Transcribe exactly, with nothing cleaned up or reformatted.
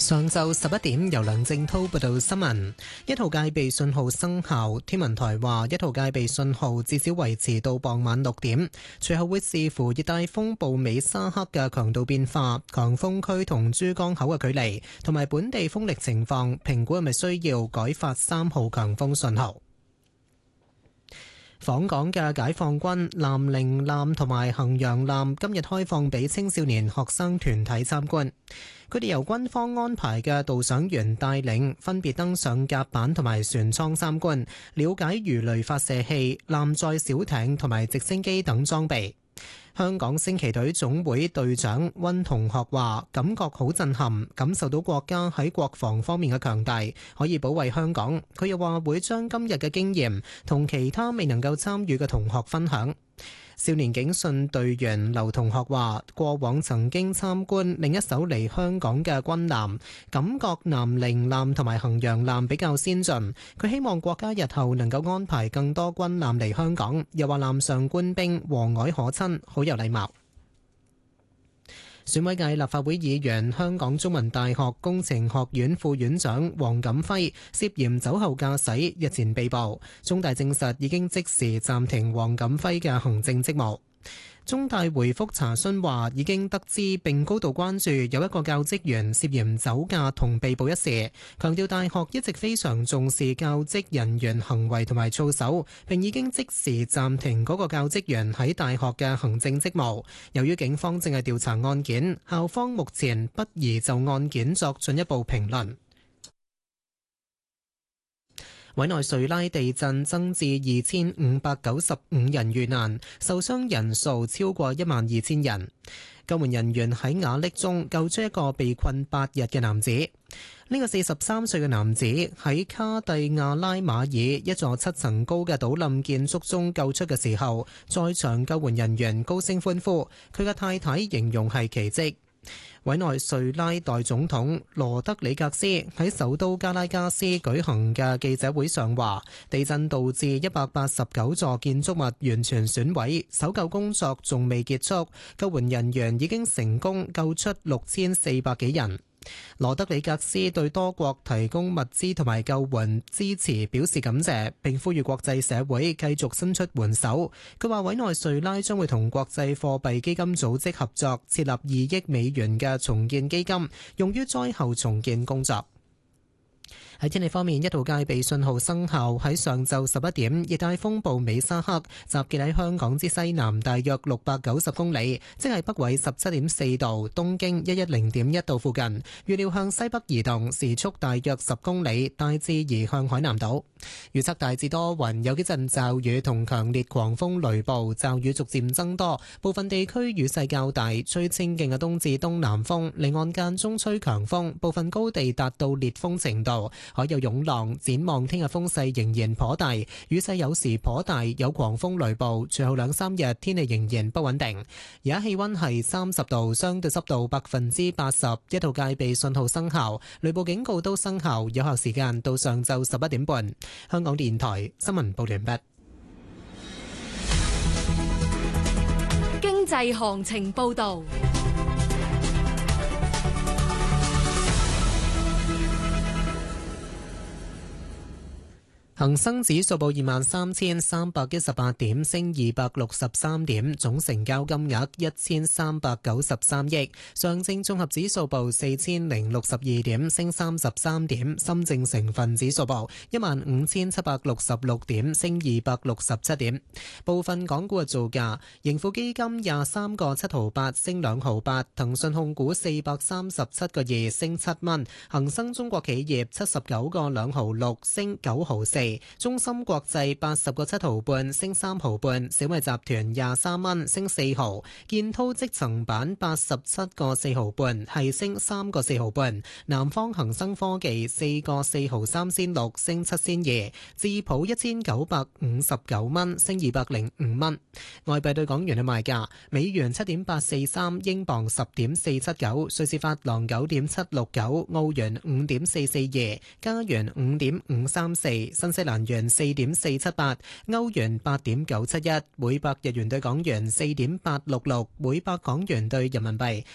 上晝十一點，由梁正濤報道新聞。一號戒備信號生效，天文台話一號戒備信號至少維持到傍晚六點，隨後會視乎熱帶風暴美沙克嘅強度變化、強風區同珠江口嘅距離，同埋本地風力情況，評估係咪需要改發三號強風信號。訪港嘅解放軍南寧艦同埋衡陽艦今日開放俾青少年學生團體參觀，佢哋由軍方安排嘅導賞員帶領，分別登上甲板同埋船艙參觀，了解魚雷發射器、艦載小艇同埋直升機等裝備。香港升旗隊總會隊長溫同學話：感覺好震撼，感受到國家喺國防方面嘅強大，可以保衛香港。佢又話會將今日嘅經驗同其他未能夠參與嘅同學分享。少年警訊隊員劉同學話：過往曾經參觀另一艘嚟香港嘅軍艦，感覺南寧艦同埋衡陽艦比較先進。佢希望國家日後能夠安排更多軍艦嚟香港，又話艦上官兵和藹可親，好有禮貌。選委界立法會議員、香港中文大學工程學院副院長黃錦輝涉嫌酒後駕駛，日前被捕。中大證實已經即時暫停黃錦輝嘅行政職務。中大回覆查詢話，已經得知並高度關注有一個教職員涉嫌酒駕同被捕一事，強調大學一直非常重視教職人員行為同埋操守，並已經即時暫停嗰個教職員喺大學嘅行政職務。由於警方正係調查案件，校方目前不宜就案件作進一步評論。委內瑞拉地震增至二千五百九十五人遇難，受傷人數超過一萬二千人。救援人員喺瓦礫中救出一個被困八日嘅男子。呢個四十三歲嘅男子喺卡蒂亞拉馬爾一座七層高嘅倒冧建築中救出嘅時候，在場救援人員高聲歡呼，佢嘅太太形容係奇蹟。委內瑞拉代總統羅德里格斯喺首都加拉加斯舉行嘅記者會上話，地震導致一百八十九座建築物完全損毀，搜救工作仲未結束，救援人員已經成功救出六千四百幾人。羅德里格斯對多國提供物資同埋救援支持表示感謝，並呼籲國際社會繼續伸出援手。佢話委內瑞拉將會同國際貨幣基金組織合作，設立二億美元嘅重建基金，用於災後重建工作。喺天氣方面，一號戒備信號生效。喺上晝十一點，熱帶風暴美沙克集結喺香港之西南大約六百九十公里，即係北緯十七點四度、東經一一零點一度附近。預料向西北移動，時速大約十公里，大致移向海南島。預測大致多雲，有幾陣驟雨同強烈狂風雷暴，驟雨逐漸增多，部分地區雨勢較大，吹清勁嘅東至東南風，離岸間中吹強風，部分高地達到烈風程度。海有湧浪，展望聽日風勢仍然頗大，雨勢有時頗大，有狂風雷暴。隨後兩三日天氣仍然不穩定。而家氣溫係三十度，相對濕度百分之八十，一號戒備信號生效，雷暴警告都生效，有效時間到上晝十一點半。香港電台新聞報完畢。 經濟行情報道。 恒生指數報二萬三千三百一十八點，升二百六十三點，總成交金額一千三百九十三億。上證綜合指數報四千零六十二點，升三十三點。深證成分指數報一萬五千七百六十六點，升二百六十七點。部分港股嘅造價：盈富基金廿三個七毫八，升兩毫八；騰訊控股四百三十七個二，升七蚊；恒生中國企業七十九個兩毫六，升九毫四。中芯國際八十個七毫半，升三毫半；小米集團廿三蚊，升四毫；建滔積層板八十七個四毫半，係升三個四毫半；南方恒生科技四個四毫三仙六，升七仙二；智普一千九百五十九蚊，升二百零五蚊。外幣對港元嘅賣價：美元七點八四三，英鎊十點四七九，瑞士法郎九點七六九，澳元五點四四二，加元五點五三四，新西蘭元四點四七八，歐元八點九七一，每百日元對港元四點八六六，每百港元對人民幣